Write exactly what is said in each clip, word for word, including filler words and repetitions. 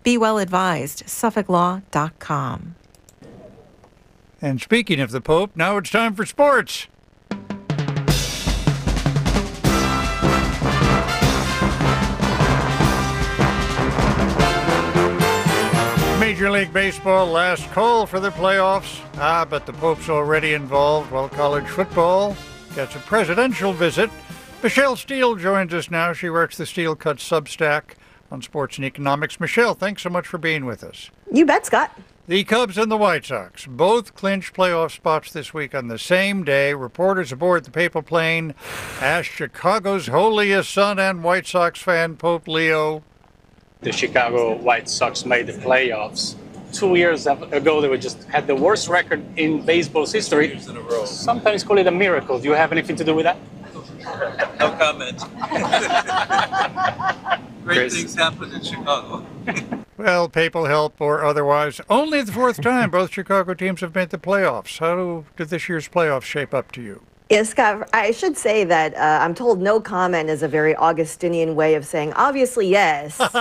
Be well advised. Suffolk Law dot com. And speaking of the Pope, now it's time for sports. Major League Baseball last call for the playoffs. Ah, but the Pope's already involved while college football gets a presidential visit. Michelle Steele joins us now. She works the Steel Cut Substack on sports and economics. Michelle, thanks so much for being with us. You bet, Scott. The Cubs and the White Sox both clinched playoff spots this week on the same day. Reporters aboard the papal plane asked Chicago's holiest son and White Sox fan, Pope Leo. The Chicago White Sox made the playoffs. Two years ago, they were just had the worst record in baseball's history. In a row. Sometimes call it a miracle. Do you have anything to do with that? No comment. Great Chris. Things happen in Chicago. Well, papal help or otherwise, only the fourth time both Chicago teams have made the playoffs. How did this year's playoffs shape up to you? Yes, Scott, I should say that uh, I'm told no comment is a very Augustinian way of saying, obviously, yes. All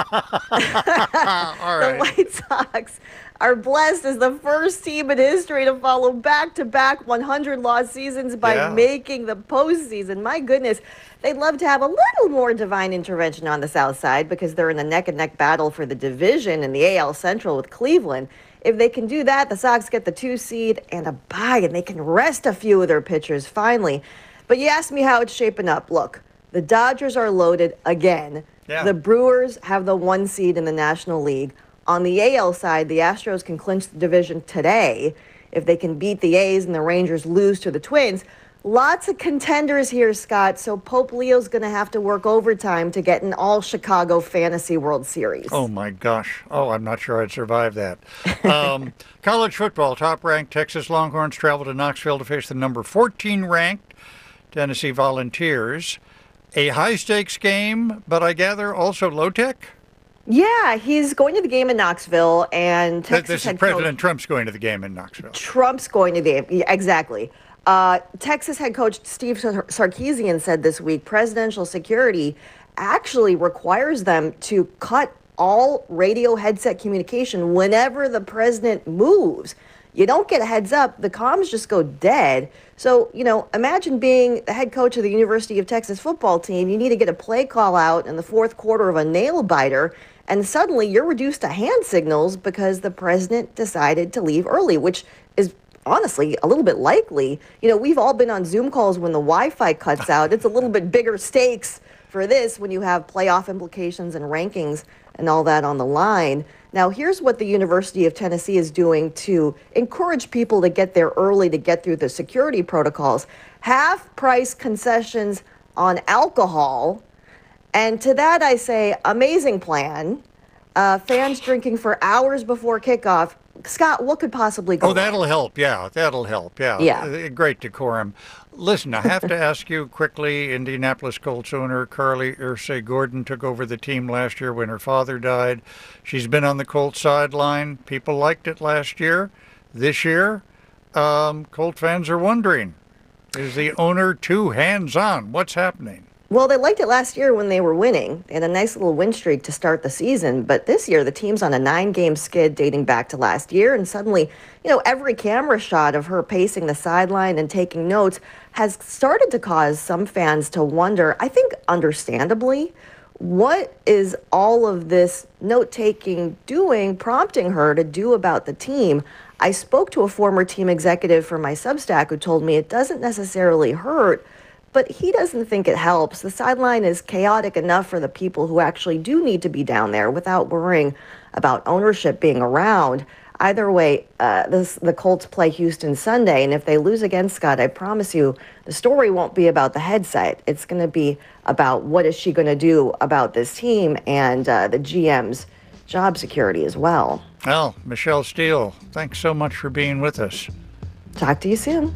right. The White Sox are blessed as the first team in history to follow back-to-back one hundred loss seasons by Yeah. making the postseason. My goodness, they'd love to have a little more divine intervention on the South Side because they're in a neck-and-neck battle for the division in the A L Central with Cleveland. If they can do that, the Sox get the two seed and a bye, and they can rest a few of their pitchers finally. But you asked me how it's shaping up. Look, the Dodgers are loaded again. Yeah. The Brewers have the one seed in the National League. On the A L side, the Astros can clinch the division today if they can beat the A's and the Rangers lose to the Twins. Lots of contenders here, Scott, so Pope Leo's going to have to work overtime to get an all-Chicago Fantasy World Series. Oh, my gosh. Oh, I'm not sure I'd survive that. Um, college football, top-ranked Texas Longhorns travel to Knoxville to face the number fourteen-ranked Tennessee Volunteers. A high-stakes game, but I gather also low-tech? Yeah, he's going to the game in Knoxville, and Th- Texas This is head President coach, Trump's going to the game in Knoxville. Trump's going to the game. Yeah, exactly. Uh, Texas head coach Steve Sar- Sarkisian said this week presidential security actually requires them to cut all radio headset communication whenever the president moves. You don't get a heads up, the comms just go dead. So, you know, imagine being the head coach of the University of Texas football team. You need to get a play call out in the fourth quarter of a nail biter, and suddenly you're reduced to hand signals because the president decided to leave early, which is honestly a little bit likely. You know, we've all been on Zoom calls when the Wi-Fi cuts out. It's a little bit bigger stakes for this when you have playoff implications and rankings and all that on the line. Now, here's what the University of Tennessee is doing to encourage people to get there early to get through the security protocols. Half-price concessions on alcohol. And to that I say, amazing plan. Uh, fans drinking for hours before kickoff. Scott, what could possibly go Oh, wrong? that'll help. Yeah, that'll help. Yeah. Yeah. Uh, Great decorum. Listen, I have to ask you quickly, Indianapolis Colts owner Carly Ursay Gordon took over the team last year when her father died. She's been on the Colts sideline. People liked it last year. This year, um, Colt fans are wondering, is the owner too hands-on? What's happening? Well, they liked it last year when they were winning. They had a nice little win streak to start the season. But this year, the team's on a nine-game skid dating back to last year. And suddenly, you know, every camera shot of her pacing the sideline and taking notes has started to cause some fans to wonder, I think understandably, what is all of this note-taking doing, prompting her to do about the team? I spoke to a former team executive for my Substack who told me it doesn't necessarily hurt, but he doesn't think it helps. The sideline is chaotic enough for the people who actually do need to be down there without worrying about ownership being around. Either way, uh, this, the Colts play Houston Sunday, and if they lose again, Scott, I promise you, the story won't be about the headset. It's going to be about what is she going to do about this team and uh, the G M's job security as well. Well, Michelle Steele, thanks so much for being with us. Talk to you soon.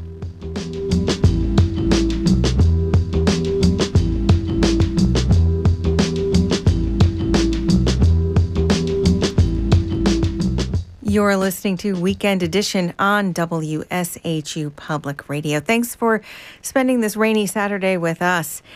You're listening to Weekend Edition on W S H U Public Radio. Thanks for spending this rainy Saturday with us.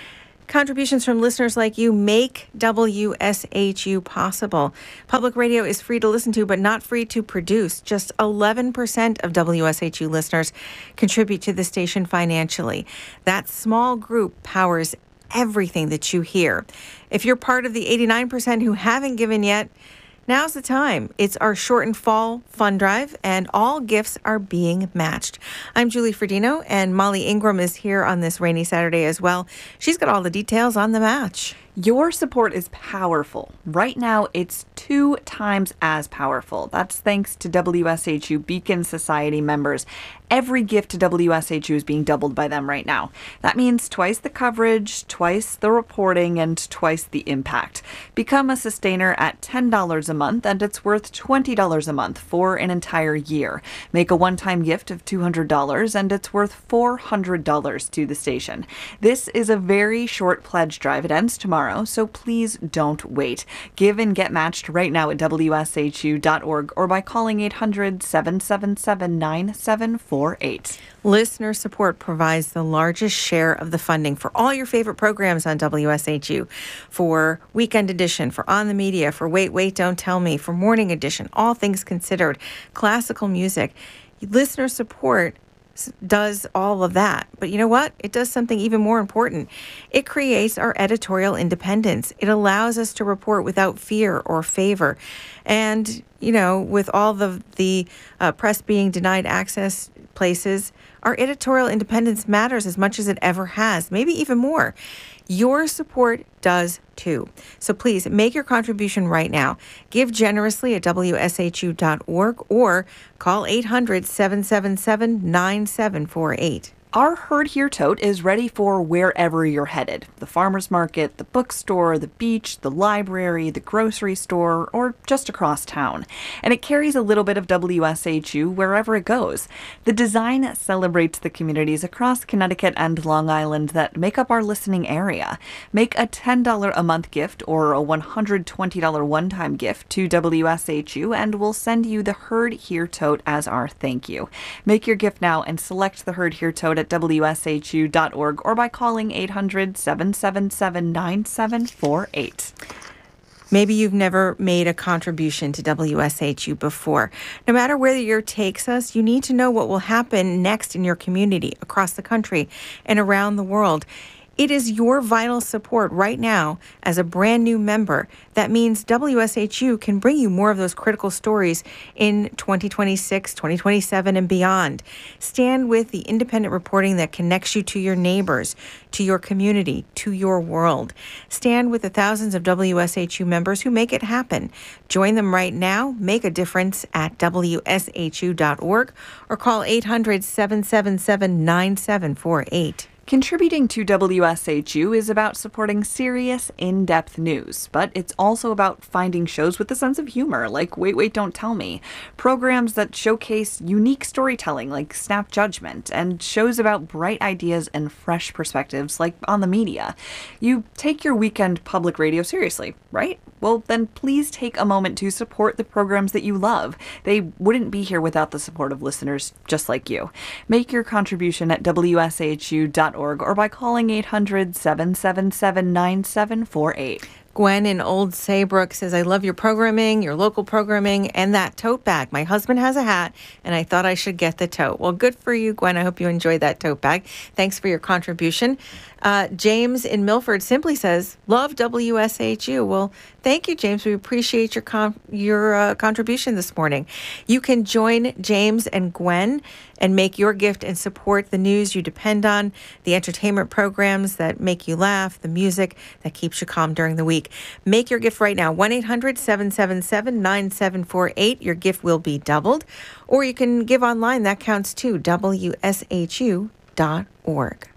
Contributions from listeners like you make W S H U possible. Public radio is free to listen to, but not free to produce. Just eleven percent of W S H U listeners contribute to the station financially. That small group powers everything that you hear. If you're part of the eighty-nine percent who haven't given yet, now's the time. It's our shortened fall fund drive, and all gifts are being matched. I'm Julie Fredino, and Molly Ingram is here on this rainy Saturday as well. She's got all the details on the match. Your support is powerful. Right now, it's two times as powerful. That's thanks to W S H U Beacon Society members. Every gift to W S H U is being doubled by them right now. That means twice the coverage, twice the reporting, and twice the impact. Become a sustainer at ten dollars a month, and it's worth twenty dollars a month for an entire year. Make a one-time gift of two hundred dollars, and it's worth four hundred dollars to the station. This is a very short pledge drive. It ends tomorrow. So please don't wait. Give and get matched right now at W S H U dot org or by calling eight hundred, seven seven seven, nine seven four eight. Listener support provides the largest share of the funding for all your favorite programs on W S H U. For Weekend Edition, for On the Media, for Wait, Wait, Don't Tell Me, for Morning Edition, All Things Considered, classical music. Listener support does all of that. But you know what? It does something even more important. It creates our editorial independence. It allows us to report without fear or favor. And, you know, with all the, the uh, press being denied access places, our editorial independence matters as much as it ever has, maybe even more. Your support does too. So please make your contribution right now. Give generously at W S H U dot org or call eight hundred, seven seven seven, nine seven four eight. Our Heard Here tote is ready for wherever you're headed. The farmer's market, the bookstore, the beach, the library, the grocery store, or just across town. And it carries a little bit of W S H U wherever it goes. The design celebrates the communities across Connecticut and Long Island that make up our listening area. Make a ten dollars a month gift or a one hundred twenty dollars one-time gift to W S H U, and we'll send you the Heard Here tote as our thank you. Make your gift now and select the Heard Here tote at W S H U dot org or by calling eight hundred, seven seven seven, nine seven four eight. Maybe you've never made a contribution to W S H U before. No matter where the year takes us, you need to know what will happen next in your community, across the country, and around the world. It is your vital support right now as a brand new member that means W S H U can bring you more of those critical stories in twenty twenty-six, twenty twenty-seven, and beyond. Stand with the independent reporting that connects you to your neighbors, to your community, to your world. Stand with the thousands of W S H U members who make it happen. Join them right now. Make a difference at W S H U dot org or call eight hundred, seven seven seven, nine seven four eight. Contributing to W S H U is about supporting serious, in-depth news, but it's also about finding shows with a sense of humor, like Wait, Wait, Don't Tell Me, programs that showcase unique storytelling, like Snap Judgment, and shows about bright ideas and fresh perspectives, like On the Media. You take your weekend public radio seriously, right? Well, then please take a moment to support the programs that you love. They wouldn't be here without the support of listeners just like you. Make your contribution at W S H U dot org or by calling eight hundred, seven seven seven, nine seven four eight. Gwen in Old Saybrook says, I love your programming, your local programming, and that tote bag. My husband has a hat, and I thought I should get the tote. Well, good for you, Gwen. I hope you enjoyed that tote bag. Thanks for your contribution. Uh, James in Milford simply says, love W S H U. Well, thank you, James. We appreciate your con- your uh, contribution this morning. You can join James and Gwen and make your gift and support the news you depend on, the entertainment programs that make you laugh, the music that keeps you calm during the week. Make your gift right now, one eight hundred, seven seven seven, nine seven four eight. Your gift will be doubled. Or you can give online. That counts too, W S H U dot org.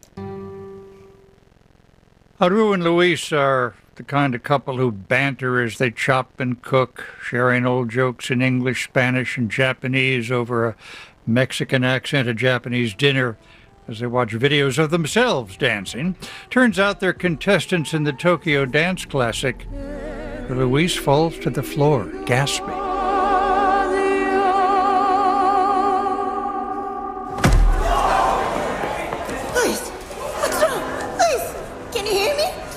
Aru and Luis are the kind of couple who banter as they chop and cook, sharing old jokes in English, Spanish, and Japanese over a Mexican accented Japanese dinner as they watch videos of themselves dancing. Turns out they're contestants in the Tokyo Dance Classic. Luis falls to the floor, gasping. Luis, what's wrong? Luis, can you hear me?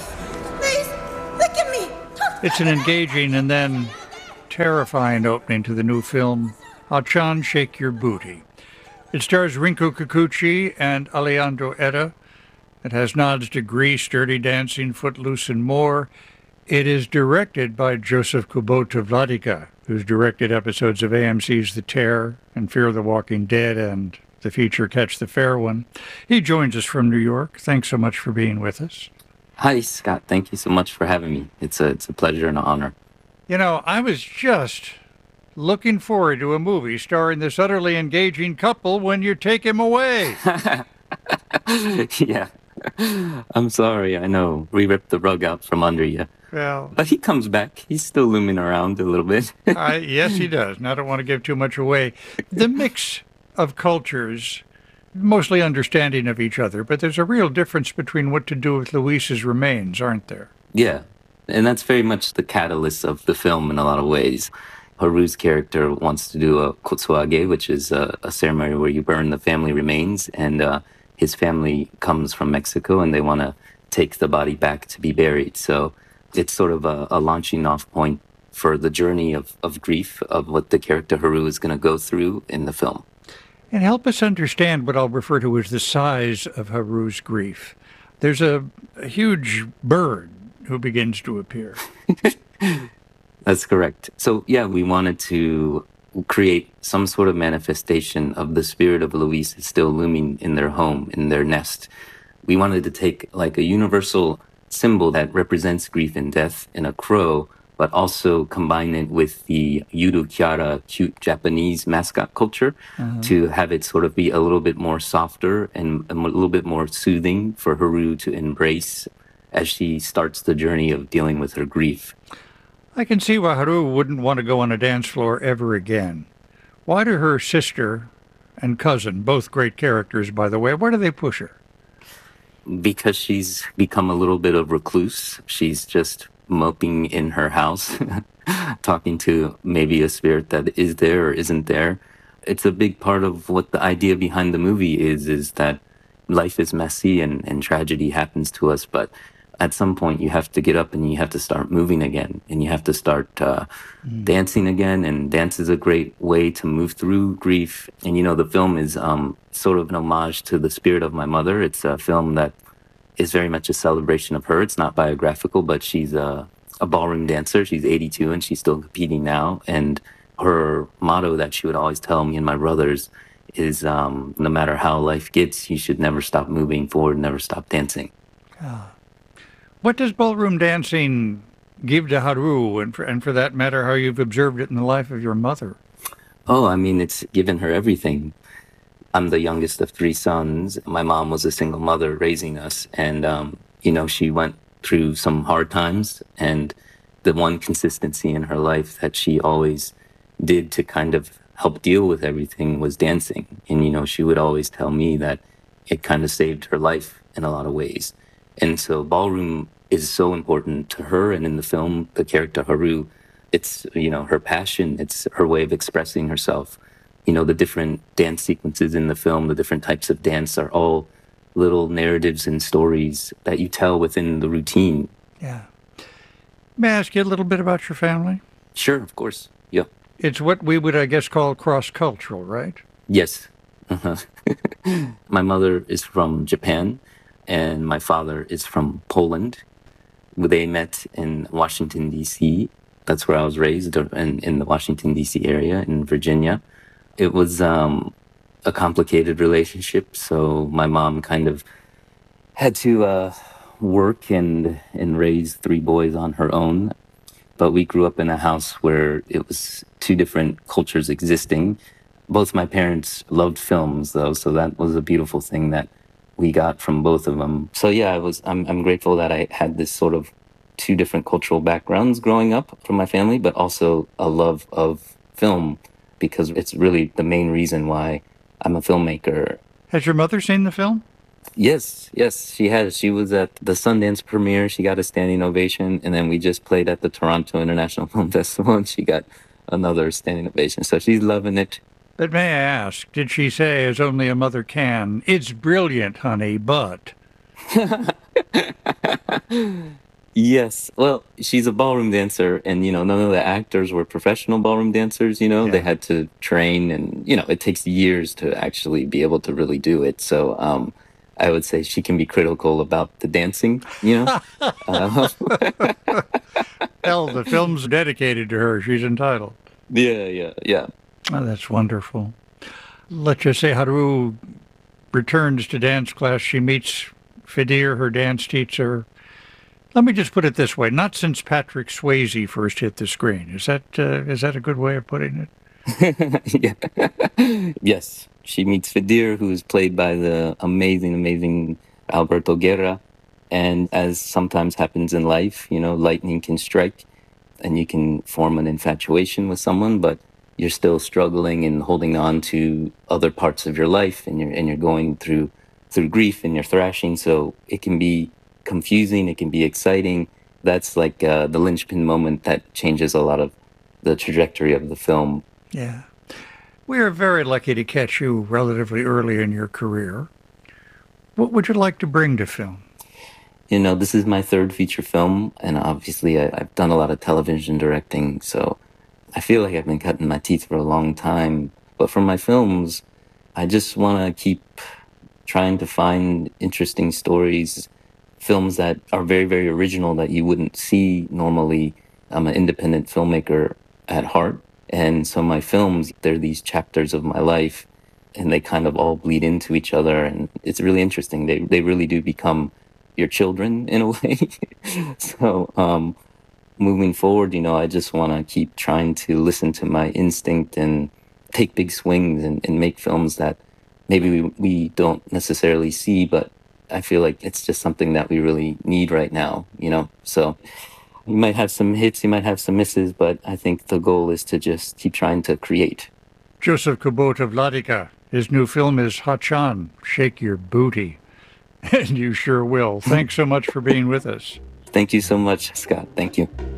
It's an engaging and then terrifying opening to the new film, Achan Shake Your Booty. It stars Rinku Kikuchi and Alejandro Etta. It has nods to Grease, Dirty Dancing, Footloose, and more. It is directed by Joseph Kubota Vladica, who's directed episodes of A M C's The Terror and Fear the Walking Dead and the feature Catch the Fair One. He joins us from New York. Thanks so much for being with us. Hi, Scott. Thank you so much for having me. It's a, it's a pleasure and an honor. You know, I was just looking forward to a movie starring this utterly engaging couple when you take him away. Yeah. I'm sorry, I know. We ripped the rug out from under you. Well, But he comes back. He's still looming around a little bit. I, yes, he does. And I don't want to give too much away. The mix of cultures, mostly understanding of each other, but there's a real difference between what to do with Luis's remains, aren't there? Yeah. And that's very much the catalyst of the film in a lot of ways. Haru's character wants to do a kotsuage, which is a, a ceremony where you burn the family remains, and uh, his family comes from Mexico and they want to take the body back to be buried. So it's sort of a, a launching off point for the journey of, of grief of what the character Haru is going to go through in the film. And help us understand what I'll refer to as the size of Haru's grief. There's a, a huge bird who begins to appear. That's correct. So, yeah, we wanted to create some sort of manifestation of the spirit of Luis still looming in their home, in their nest. We wanted to take like a universal symbol that represents grief and death in a crow, but also combine it with the Yuru Kyara cute Japanese mascot culture uh-huh. to have it sort of be a little bit more softer and a little bit more soothing for Haru to embrace as she starts the journey of dealing with her grief. I can see why Haru wouldn't want to go on a dance floor ever again. Why do her sister and cousin, both great characters, by the way, why do they push her? Because she's become a little bit of recluse. She's just moping in her house, talking to maybe a spirit that is there or isn't there. It's a big part of what the idea behind the movie is, is that life is messy and, and tragedy happens to us, but at some point you have to get up and you have to start moving again, and you have to start uh, mm. dancing again. And dance is a great way to move through grief. And, you know, the film is um, sort of an homage to the spirit of my mother. It's a film that is very much a celebration of her. It's not biographical, but she's a, a ballroom dancer. She's eighty-two and she's still competing now. And her motto that she would always tell me and my brothers is um, no matter how life gets, you should never stop moving forward, never stop dancing. Oh. What does ballroom dancing give to Haru, and for, and for that matter, how you've observed it in the life of your mother? Oh, I mean, it's given her everything. I'm the youngest of three sons. My mom was a single mother raising us, and, um, you know, she went through some hard times, and the one consistency in her life that she always did to kind of help deal with everything was dancing. And, you know, she would always tell me that it kind of saved her life in a lot of ways. And so ballroom is so important to her, and in the film, the character Haru, it's, you know, her passion, it's her way of expressing herself. You know, the different dance sequences in the film, the different types of dance are all little narratives and stories that you tell within the routine. Yeah. May I ask you a little bit about your family? Sure, of course. Yeah. It's what we would, I guess, call cross-cultural, right? Yes. Uh-huh. My mother is from Japan, and my father is from Poland. They met in Washington, D C. That's where I was raised, in, in the Washington, D C area in Virginia. It was um, a complicated relationship, so my mom kind of had to uh, work and, and raise three boys on her own. But we grew up in a house where it was two different cultures existing. Both my parents loved films, though, so that was a beautiful thing that we got from both of them. So yeah, I was. I'm. I'm grateful that I had this sort of two different cultural backgrounds growing up from my family, but also a love of film, because it's really the main reason why I'm a filmmaker. Has your mother seen the film? Yes, yes, she has. She was at the Sundance premiere. She got a standing ovation, and then we just played at the Toronto International Film Festival, and she got another standing ovation. So she's loving it. But may I ask, did she say, as only a mother can, "It's brilliant, honey, but..." Yes. Well, she's a ballroom dancer, and you know, none of the actors were professional ballroom dancers. You know, they Yeah. had to train, and you know, it takes years to actually be able to really do it. So, um, I would say she can be critical about the dancing. You know, uh, Hell, the film's dedicated to her. She's entitled. yeah, yeah, yeah. Oh, that's wonderful. Let's just say Haru returns to dance class. She meets Fidir, her dance teacher. Let me just put it this way: not since Patrick Swayze first hit the screen. Is that uh, is that a good way of putting it? Yeah. Yes, she meets Fidir, who is played by the amazing, amazing Alberto Guerra. And as sometimes happens in life, you know, lightning can strike and you can form an infatuation with someone, but you're still struggling and holding on to other parts of your life, and you're and you're going through through grief and you're thrashing. So it can be confusing, it can be exciting. That's like uh, the linchpin moment that changes a lot of the trajectory of the film. Yeah. We are very lucky to catch you relatively early in your career. What would you like to bring to film? You know, this is my third feature film, and obviously I, I've done a lot of television directing, so I feel like I've been cutting my teeth for a long time. But for my films, I just want to keep trying to find interesting stories, films that are very, very original that you wouldn't see normally. I'm an independent filmmaker at heart, and so my films, they're these chapters of my life, and they kind of all bleed into each other, and it's really interesting. They they really do become your children in a way. So um, moving forward, you know, I just want to keep trying to listen to my instinct and take big swings and, and make films that maybe we, we don't necessarily see, but I feel like it's just something that we really need right now, you know? So you might have some hits, you might have some misses, but I think the goal is to just keep trying to create. Joseph Kubota Vladika. His new film is Hachan, Shake Your Booty. And you sure will. Thanks so much for being with us. Thank you so much, Scott. Thank you.